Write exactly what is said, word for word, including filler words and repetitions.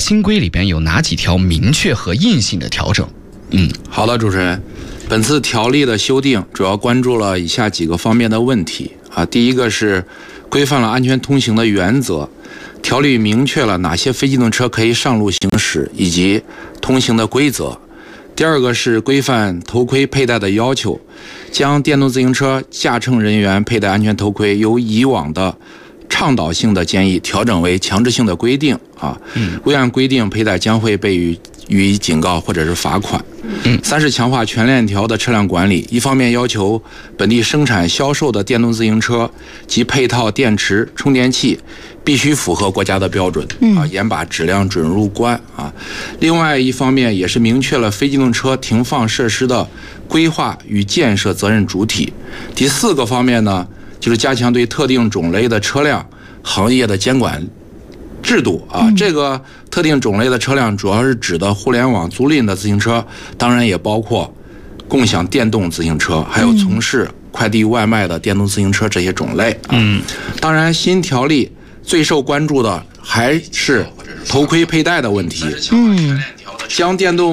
新规里边有哪几条明确和硬性的调整？嗯， 好的，主持人，本次条例的修订主要关注了以下几个方面的问题啊。第一个是规范了安全通行的原则，条例明确了哪些非机动车可以上路行驶以及通行的规则。第二个是规范头盔佩戴的要求，将电动自行车驾乘人员佩戴安全头盔由以往的倡导性的建议调整为强制性的规定啊，未按规定佩戴将会被予予以警告或者是罚款。三是强化全链条的车辆管理，一方面要求本地生产销售的电动自行车及配套电池、充电器必须符合国家的标准啊，严把质量准入关啊。另外一方面也是明确了非机动车停放设施的规划与建设责任主体。第四个方面呢，就是加强对特定种类的车辆行业的监管制度啊，嗯、这个特定种类的车辆主要是指的互联网租赁的自行车，当然也包括共享电动自行车，还有从事快递外卖的电动自行车这些种类啊。嗯，当然新条例最受关注的还是头盔佩戴的问题。嗯，将电动